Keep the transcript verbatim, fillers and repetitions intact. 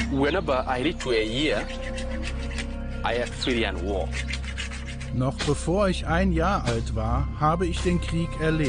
Whenever I reach to a year, I experience war. Noch bevor ich ein Jahr alt war, habe ich den Krieg erlebt.